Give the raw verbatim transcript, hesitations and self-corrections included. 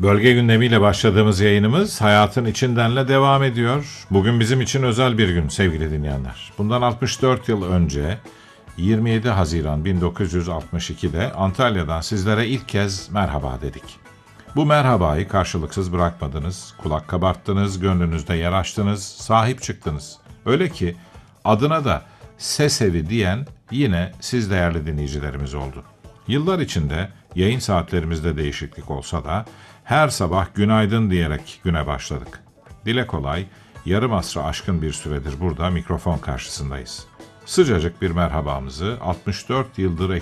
Bölge gündemiyle başladığımız yayınımız hayatın içindenle devam ediyor. Bugün bizim için özel bir gün sevgili dinleyenler. Bundan altmış dört yıl önce yirmi yedi Haziran bin dokuz yüz altmış ikide Antalya'dan sizlere ilk kez merhaba dedik. Bu merhabayı karşılıksız bırakmadınız, kulak kabarttınız, gönlünüzde yer açtınız, sahip çıktınız. Öyle ki adına da ses evi diyen yine siz değerli dinleyicilerimiz oldu. Yıllar içinde yayın saatlerimizde değişiklik olsa da her sabah günaydın diyerek güne başladık. Dile kolay, yarım asrı aşkın bir süredir burada mikrofon karşısındayız. Sıcacık bir merhabamızı altmış dört yıldır